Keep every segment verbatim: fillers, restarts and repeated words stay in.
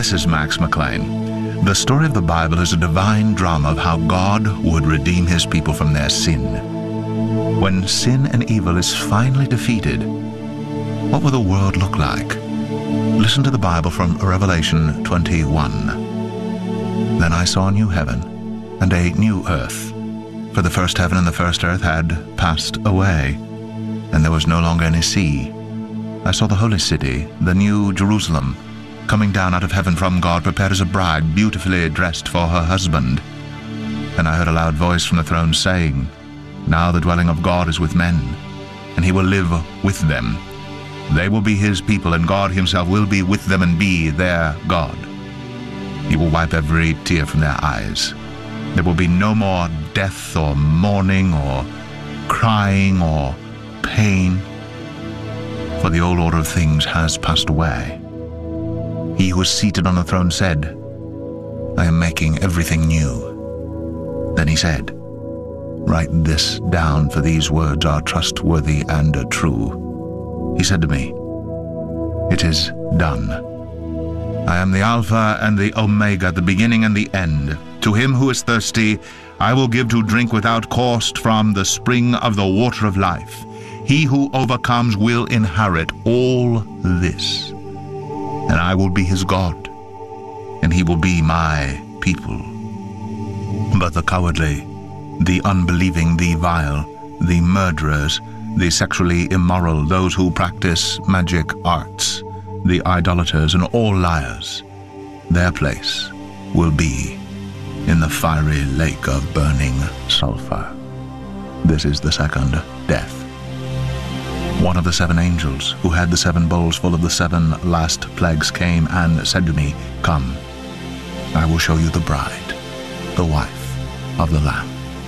This is Max McLean. The story of the Bible is a divine drama of how God would redeem his people from their sin. When sin and evil is finally defeated, what will the world look like? Listen to the Bible from Revelation twenty-one. Then I saw a new heaven and a new earth, for the first heaven and the first earth had passed away, and there was no longer any sea. I saw the holy city, the new Jerusalem, coming down out of heaven from God, prepared as a bride, beautifully dressed for her husband. And I heard a loud voice from the throne saying, Now the dwelling of God is with men, and he will live with them. They will be his people, and God himself will be with them and be their God. He will wipe every tear from their eyes. There will be no more death or mourning or crying or pain, for the old order of things has passed away. He who is seated on the throne said, I am making everything new. Then he said, Write this down, for these words are trustworthy and true. He said to me, It is done. I am the Alpha and the Omega, the beginning and the end. To him who is thirsty, I will give to drink without cost from the spring of the water of life. He who overcomes will inherit all this, and I will be his God, and he will be my people. But the cowardly, the unbelieving, the vile, the murderers, the sexually immoral, those who practice magic arts, the idolaters, and all liars, their place will be in the fiery lake of burning sulfur. This is the second death. One of the seven angels who had the seven bowls full of the seven last plagues came and said to me, Come, I will show you the bride, the wife of the Lamb.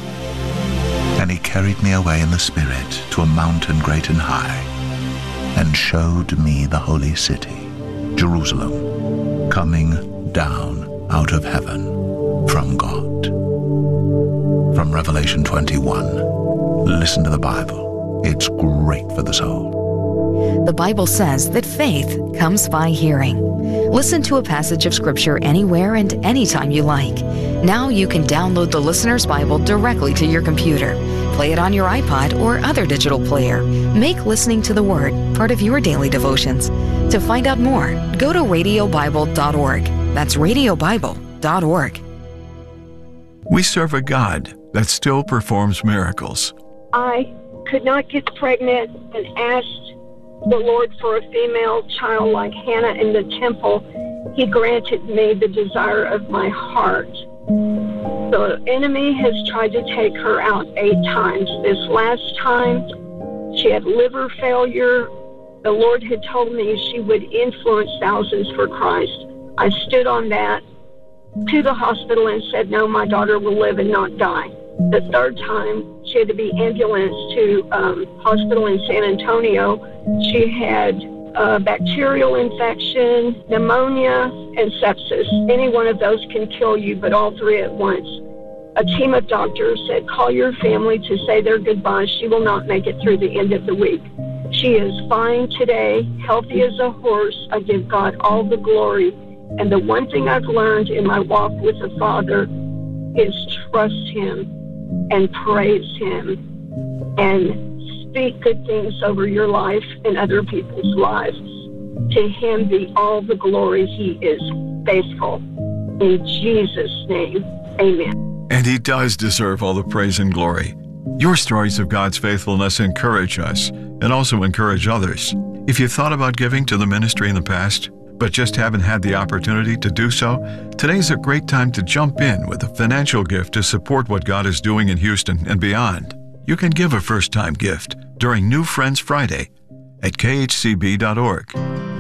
And he carried me away in the Spirit to a mountain great and high, and showed me the holy city, Jerusalem, coming down out of heaven from God. From Revelation twenty-one, listen to the Bible. It's great for the soul. The Bible says that faith comes by hearing. Listen to a passage of Scripture anywhere and anytime you like. Now you can download the Listener's Bible directly to your computer. Play it on your iPod or other digital player. Make listening to the Word part of your daily devotions. To find out more, go to radio bible dot org. That's radio bible dot org. We serve a God that still performs miracles. I could not get pregnant and asked the Lord for a female child like Hannah in the temple. He granted me the desire of my heart. The enemy has tried to take her out eight times. This last time, she had liver failure. The Lord had told me she would influence thousands for Christ. I stood on that to the hospital and said, no, my daughter will live and not die. The third time, she had to be ambulanced to um, hospital in San Antonio. She had uh, bacterial infection, pneumonia, and sepsis. Any one of those can kill you, but all three at once. A team of doctors said, call your family to say their goodbyes. She will not make it through the end of the week. She is fine today, healthy as a horse. I give God all the glory. And the one thing I've learned in my walk with the Father is trust Him and praise Him and speak good things over your life and other people's lives. To Him be all the glory. He is faithful. In Jesus' name, amen. And He does deserve all the praise and glory. Your stories of God's faithfulness encourage us and also encourage others. If you thought about giving to the ministry in the past, but just haven't had the opportunity to do so, today's a great time to jump in with a financial gift to support what God is doing in Houston and beyond. You can give a first-time gift during New Friends Friday at k h c b dot org.